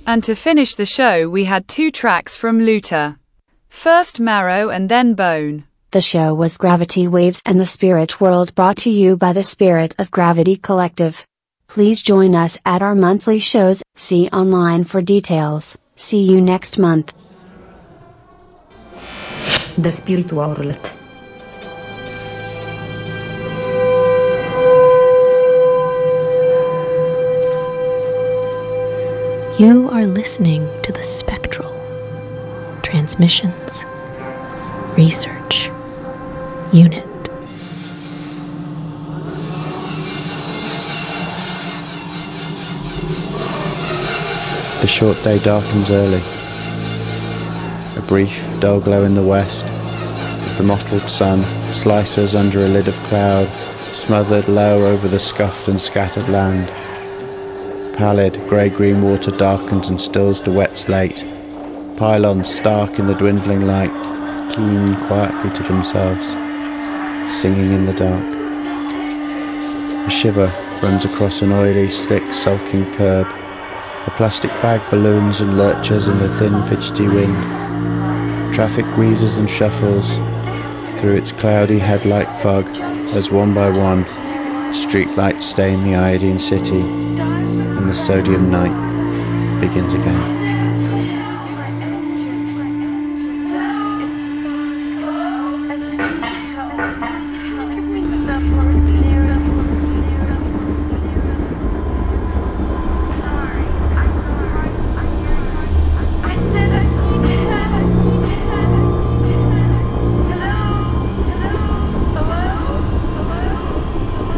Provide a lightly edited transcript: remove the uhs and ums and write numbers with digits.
And to finish the show we had 2 tracks from Luther. First Marrow and then Bone. The show was Gravity Waves and the Spirit World, brought to you by the Spirit of Gravity Collective. Please join us at our monthly shows, see online for details. See you next month. The Spirit World. You are listening to the Spectral Transmissions Research Unit. The short day darkens early. A brief, dull glow in the west as the mottled sun slices under a lid of cloud, smothered low over the scuffed and scattered land. Pallid, grey-green water darkens and stills the wet slate. Pylons stark in the dwindling light, keen quietly to themselves, singing in the dark. A shiver runs across an oily, slick, sulking curb. A plastic bag balloons and lurches in the thin, fidgety wind. Traffic wheezes and shuffles through its cloudy headlight fog as one by one streetlights stain the iodine city and the sodium night begins again.